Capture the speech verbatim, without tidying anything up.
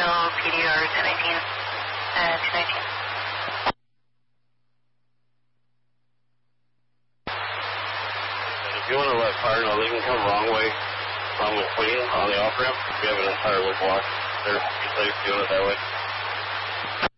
P D R ten nineteen, uh, two nineteen. If you want to let fire know, they can come wrong way from the Queen on the off-ramp. We have an entire loop block. They're safe doing it that way.